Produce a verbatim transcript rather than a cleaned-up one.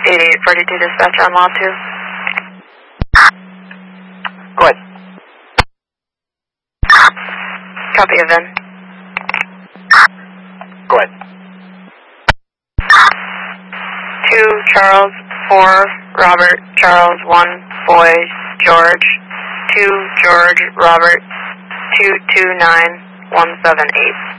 eighty-eight forty-two dispatcher on law two. Go ahead. Copy of in. Go ahead. two Charles, four Robert, Charles, one Boy, George, two George, Robert, two two nine one seven eight.